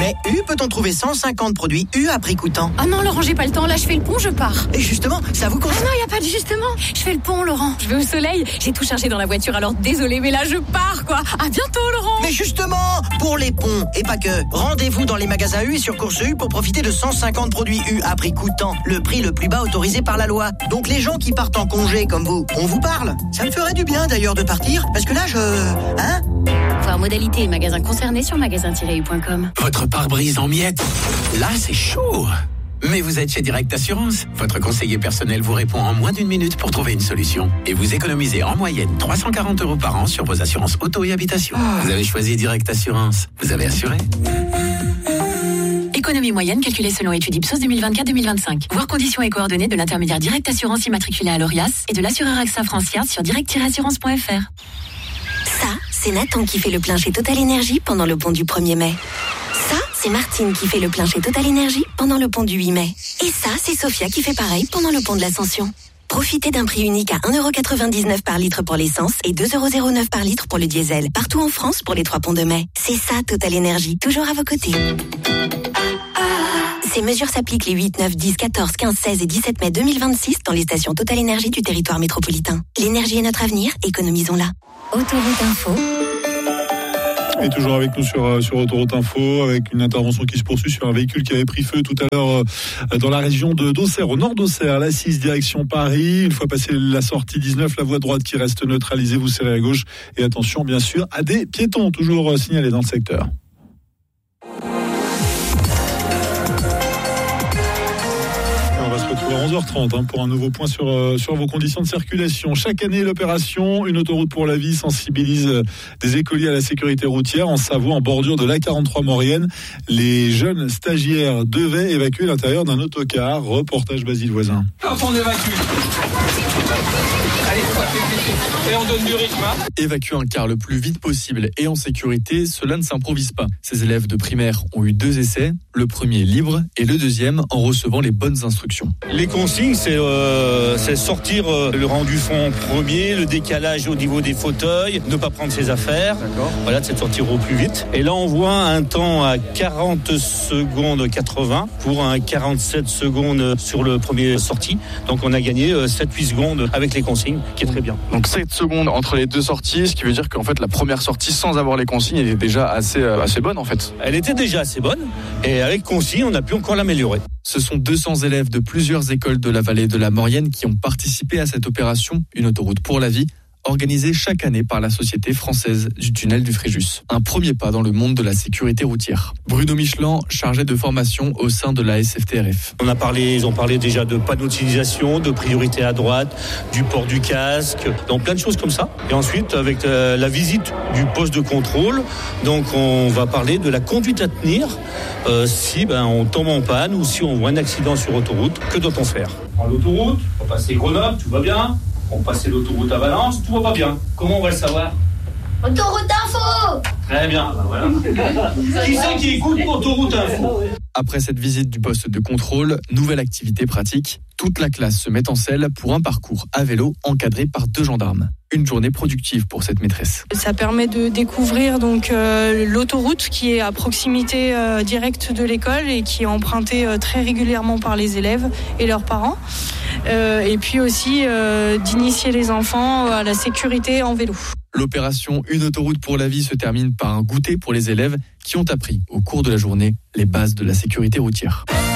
Mais U peut-on trouver 150 produits U à prix coûtant? Ah non, Laurent, j'ai pas le temps. Là, je fais le pont, je pars. Et justement, ça vous concerne? Ah non, y a pas de justement. Je fais le pont, Laurent. Je vais au soleil. J'ai tout chargé dans la voiture, alors désolé, mais là, je pars, quoi. À bientôt, Laurent. Mais justement, pour les ponts, et pas que, rendez-vous dans les magasins U et sur Course U pour profiter de 150 produits U à prix coûtant. Le prix le plus bas autorisé par la loi. Donc les gens qui partent en congé comme vous, on vous parle. Ça me ferait du bien d'ailleurs de partir, parce que là, Hein? Voir modalité et magasins concernés sur magasin-u.com. Votre pare-brise en miettes, là c'est chaud. Mais vous êtes chez Direct Assurance. Votre conseiller personnel vous répond en moins d'1 minute pour trouver une solution. Et vous économisez en moyenne 340 € par an sur vos assurances auto et habitation. Vous avez choisi Direct Assurance. Vous avez assuré. Économie moyenne calculée selon étude Ipsos 2024-2025. Voir conditions et coordonnées de l'intermédiaire Direct Assurance immatriculé à l'ORIAS et de l'assureur AXA Francia sur direct-assurance.fr. Ça, c'est Nathan qui fait le plein chez Total Énergie pendant le pont du 1er mai. Ça, c'est Martine qui fait le plein chez Total Énergie pendant le pont du 8 mai. Et ça, c'est Sophia qui fait pareil pendant le pont de l'Ascension. Profitez d'un prix unique à 1,99 € par litre pour l'essence et 2,09 € par litre pour le diesel. Partout en France pour les 3 ponts de mai. C'est ça, Total Énergie, toujours à vos côtés. Ces mesures s'appliquent les 8, 9, 10, 14, 15, 16 et 17 mai 2026 dans les stations Total Énergie du territoire métropolitain. L'énergie est notre avenir, économisons-la. Autoroute Info. Et toujours avec nous sur Autoroute Info, avec une intervention qui se poursuit sur un véhicule qui avait pris feu tout à l'heure dans la région d'Auxerre, au nord d'Auxerre, la 6 direction Paris. Une fois passé la sortie 19, la voie droite qui reste neutralisée, vous serrez à gauche. Et attention, bien sûr, à des piétons toujours signalés dans le secteur. On va se retrouver à 11h30 pour un nouveau point sur vos conditions de circulation. Chaque année, l'opération Une autoroute pour la vie sensibilise des écoliers à la sécurité routière. En Savoie, en bordure de l'A43 Maurienne, les jeunes stagiaires devaient évacuer l'intérieur d'un autocar. Reportage Basile Voisin. Hop, on évacue. Allez, et on donne du rythme. Évacuer un car le plus vite possible et en sécurité, cela ne s'improvise pas. Ces élèves de primaire ont eu 2 essais, le premier libre et le deuxième en recevant les bonnes instructions. Les consignes, c'est sortir le rang du fond en premier, le décalage au niveau des fauteuils, ne pas prendre ses affaires. D'accord. Voilà, c'est de sortir au plus vite. Et là, on voit un temps à 40 secondes 80 pour un 47 secondes sur le premier sorti. Donc, on a gagné 7-8 secondes avec les consignes, qui est très bien. Donc 7 secondes entre les 2 sorties, ce qui veut dire qu'en fait la première sortie sans avoir les consignes était déjà assez bonne en fait. Elle était déjà assez bonne et avec consignes on a pu encore l'améliorer. Ce sont 200 élèves de plusieurs écoles de la vallée de la Maurienne qui ont participé à cette opération Une autoroute pour la vie, organisée chaque année par la Société française du tunnel du Fréjus. Un premier pas dans le monde de la sécurité routière. Bruno Michelin, chargé de formation au sein de la SFTRF. Ils ont parlé déjà de panneaux de signalisation, de priorité à droite, du port du casque, donc plein de choses comme ça. Et ensuite, avec la visite du poste de contrôle, donc on va parler de la conduite à tenir si on tombe en panne ou si on voit un accident sur autoroute. Que doit-on faire? On prend l'autoroute, on va passer Grenoble, tout va bien. On passe l'autoroute à Valence, tout va pas bien. Comment on va le savoir? Autoroute Info. Très bien, voilà. Qui c'est qui écoute Autoroute Info? Après cette visite du poste de contrôle, nouvelle activité pratique. Toute la classe se met en selle pour un parcours à vélo encadré par 2 gendarmes. Une journée productive pour cette maîtresse. Ça permet de découvrir donc l'autoroute qui est à proximité directe de l'école et qui est empruntée très régulièrement par les élèves et leurs parents. Et puis aussi d'initier les enfants à la sécurité en vélo. L'opération Une autoroute pour la vie se termine par un goûter pour les élèves qui ont appris au cours de la journée les bases de la sécurité routière.